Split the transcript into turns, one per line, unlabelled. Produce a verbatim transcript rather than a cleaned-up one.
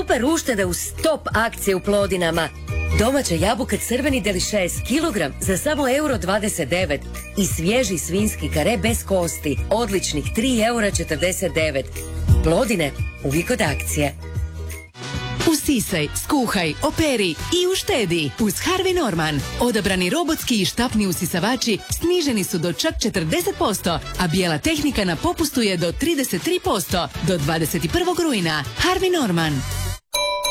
super uštede u stop akcije u Plodinama. Domaća jabuka crveni delišes kilogram za samo euro dvadeset devet i svježi svinski kare bez kosti, odličnih tri eura četrdeset devet. Plodine, uvijek od akcije.
Usisaj, skuhaj, operi i uštedi uz Harvey Norman. Odabrani robotski i štapni usisavači sniženi su do čak četrdeset posto, a bijela tehnika na popustu je do trideset tri posto do dvadeset prvog rujna. Harvey Norman.